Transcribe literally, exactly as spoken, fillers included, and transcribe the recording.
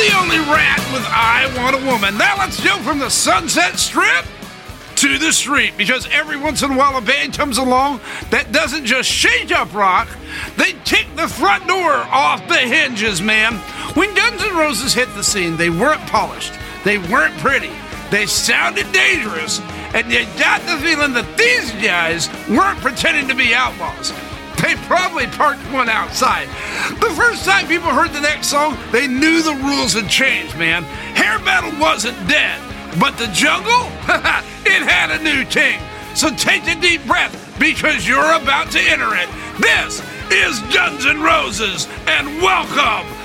the only rat with I Want a Woman. Now let's go from the Sunset Strip to the street, because every once in a while a band comes along that doesn't just shake up rock, they kick the front door off the hinges, man. When Guns N' Roses hit the scene, they weren't polished, they weren't pretty, they sounded dangerous, and you got the feeling that these guys weren't pretending to be outlaws. They probably parked one outside. The first time people heard the next song, they knew the rules had changed, man. Hair metal wasn't dead, but the jungle, it had a new king. So take a deep breath, because you're about to enter it. This is Guns N' Roses, and welcome